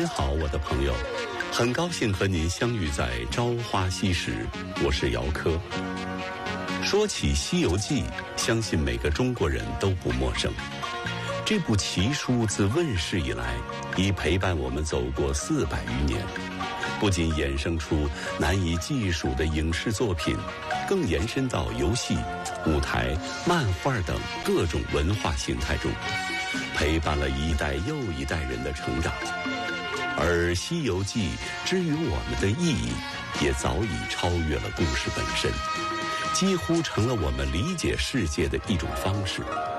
您好，我的朋友，很高兴和您相遇在《朝花夕拾》，我是姚科。说起《西游记》，相信每个中国人都不陌生。这部奇书自问世以来，已陪伴我们走过400余年，不仅衍生出难以计数的影视作品，更延伸到游戏、舞台、漫画等各种文化形态中，陪伴了一代又一代人的成长。而《西游记》之于我们的意义，也早已超越了故事本身，几乎成了我们理解世界的一种方式。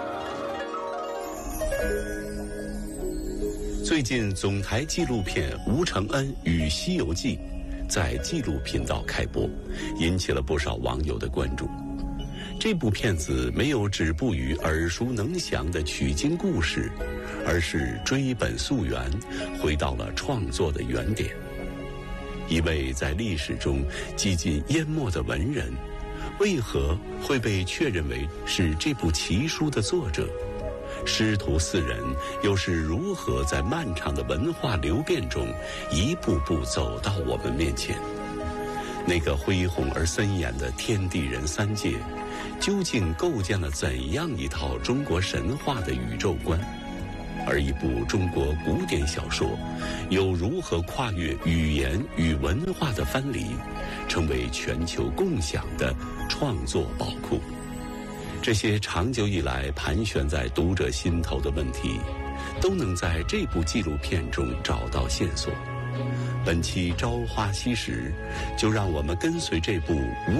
最近总台纪录片《吴承恩与西游记》在纪录频道开播，引起了不少网友的关注。这部片子没有止步于耳熟能详的取经故事，而是追本溯源，回到了创作的原点。一位在历史中几近淹没的文人，为何会被确认为是这部奇书的作者？师徒4人又是如何在漫长的文化流变中一步步走到我们面前？那个恢宏而森严的天地人3界，究竟构建了怎样一套中国神话的宇宙观？而一部中国古典小说，又如何跨越语言与文化的藩篱，成为全球共享的创作宝库？这些长久以来盘旋在读者心头的问题，都能在这部纪录片中找到线索。本期《朝花夕拾》，就让我们跟随这部